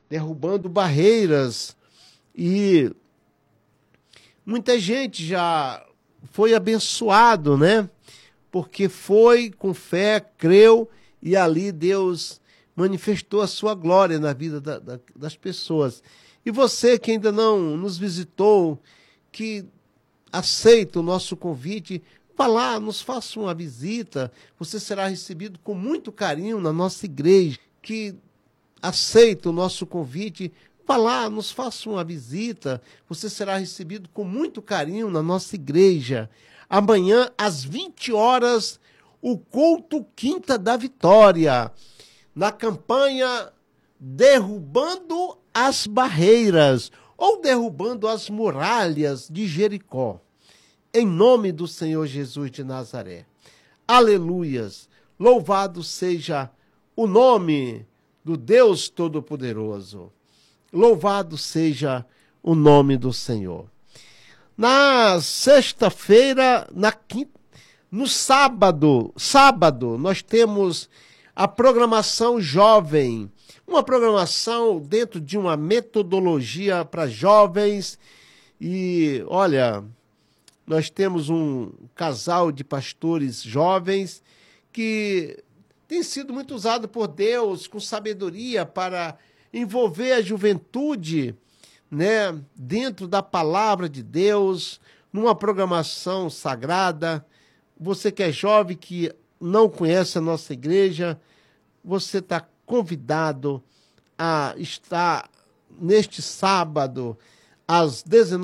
derrubando barreiras, e muita gente já foi abençoado, né? Porque foi com fé, creu, e ali Deus manifestou a sua glória na vida das pessoas. E você que ainda não nos visitou, que aceita o nosso convite, vá lá, nos faça uma visita. Você será recebido com muito carinho na nossa igreja. Que aceita o nosso convite, vá lá, nos faça uma visita. Você será recebido com muito carinho na nossa igreja. Amanhã, às 20 horas, o culto Quinta da Vitória, na campanha Derrubando as Barreiras, ou Derrubando as Muralhas de Jericó, em nome do Senhor Jesus de Nazaré. Aleluias! Louvado seja o nome do Deus Todo-Poderoso. Louvado seja o nome do Senhor. Na sexta-feira, no sábado, nós temos a programação jovem, uma programação dentro de uma metodologia para jovens. E olha, nós temos um casal de pastores jovens que tem sido muito usado por Deus com sabedoria para envolver a juventude, né, dentro da palavra de Deus, numa programação sagrada. Você que é jovem, que não conhece a nossa igreja, você está convidado a estar neste sábado, às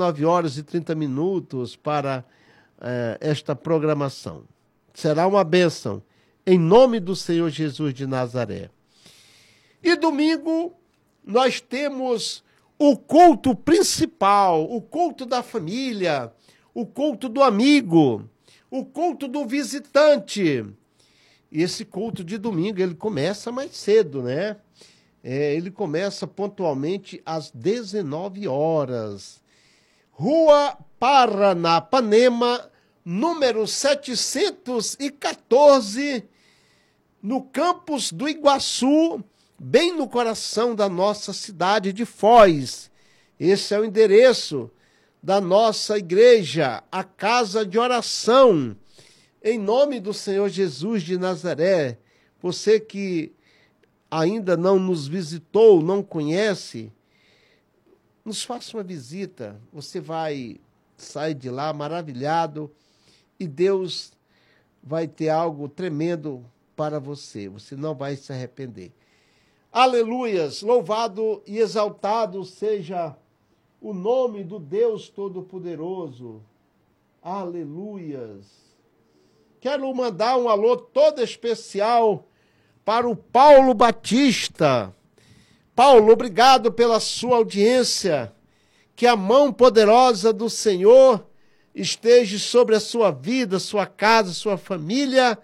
19h30, para esta programação. Será uma bênção, em nome do Senhor Jesus de Nazaré. E domingo, nós temos o culto principal, o culto da família, o culto do amigo, o culto do visitante. E esse culto de domingo, ele começa mais cedo, né? Ele começa pontualmente às 19 horas. Rua Paranapanema, número 714, no campus do Iguaçu, bem no coração da nossa cidade de Foz. Esse é o endereço da nossa igreja, a casa de oração, em nome do Senhor Jesus de Nazaré. Você que ainda não nos visitou, não conhece, nos faça uma visita. Você vai sair de lá maravilhado e Deus vai ter algo tremendo para você. Você não vai se arrepender. Aleluias! Louvado e exaltado seja o nome do Deus Todo-Poderoso. Aleluias! Quero mandar um alô todo especial para o Paulo Batista. Paulo, obrigado pela sua audiência. Que a mão poderosa do Senhor esteja sobre a sua vida, sua casa, sua família,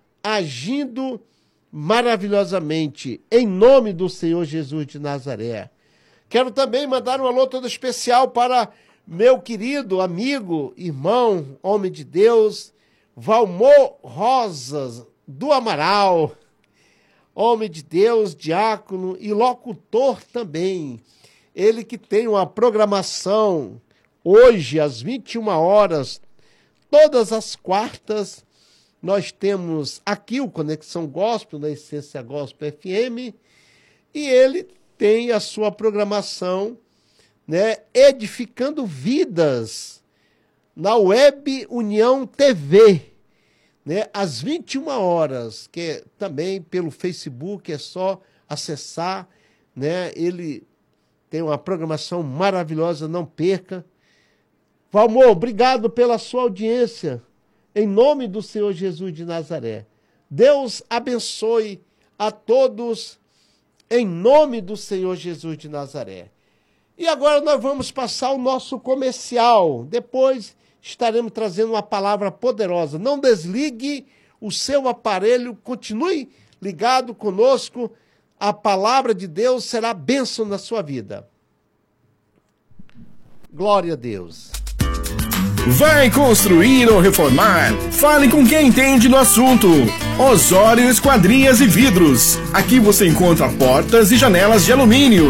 agindo maravilhosamente, em nome do Senhor Jesus de Nazaré. Quero também mandar um alô todo especial para meu querido amigo, irmão, homem de Deus, Valmor Rosas do Amaral, homem de Deus, diácono e locutor também. Ele que tem uma programação hoje às 21 horas, todas as quartas. Nós temos aqui o Conexão Gospel, da Essência Gospel FM, e ele tem a sua programação, né, Edificando Vidas, na Web União TV, né, às 21 horas, que é também pelo Facebook, é só acessar, né, ele tem uma programação maravilhosa, não perca. Valmor, obrigado pela sua audiência, em nome do Senhor Jesus de Nazaré. Deus abençoe a todos, em nome do Senhor Jesus de Nazaré. E agora nós vamos passar o nosso comercial. Depois estaremos trazendo uma palavra poderosa. Não desligue o seu aparelho, continue ligado conosco. A palavra de Deus será bênção na sua vida. Glória a Deus. Vai construir ou reformar? Fale com quem entende no assunto. Osório Esquadrias e Vidros. Aqui você encontra portas e janelas de alumínio,